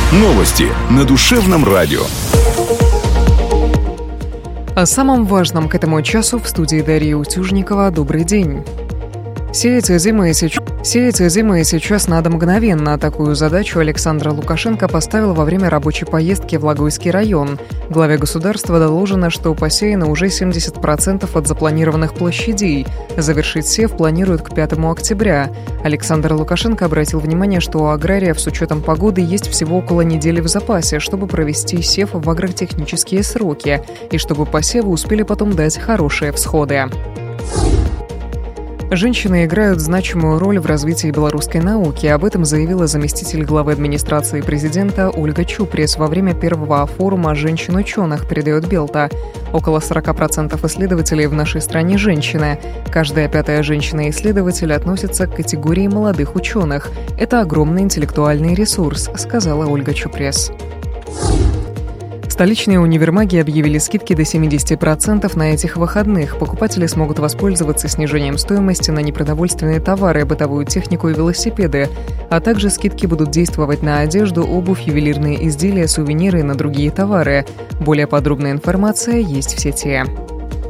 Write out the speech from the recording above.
Новости на Душевном радио. О самом важном к этому часу в студии Дарьи Утюжникова. Добрый день. Сеять зимой сейчас надо мгновенно. Такую задачу Александр Лукашенко поставил во время рабочей поездки в Логойский район. Главе государства доложено, что посеяно уже 70% от запланированных площадей. Завершить сев планируют к 5 октября. Александр Лукашенко обратил внимание, что у аграриев с учетом погоды есть всего около недели в запасе, чтобы провести сев в агротехнические сроки и чтобы посевы успели потом дать хорошие всходы. Женщины играют значимую роль в развитии белорусской науки. Об этом заявила заместитель главы администрации президента Ольга Чупрес во время первого форума женщин-ученых, передает Белта. Около 40% исследователей в нашей стране – женщины. Каждая пятая женщина-исследователь относится к категории молодых ученых. Это огромный интеллектуальный ресурс, сказала Ольга Чупрес. Столичные универмаги объявили скидки до 70% на этих выходных. Покупатели смогут воспользоваться снижением стоимости на непродовольственные товары, бытовую технику и велосипеды. А также скидки будут действовать на одежду, обувь, ювелирные изделия, сувениры и на другие товары. Более подробная информация есть в сети.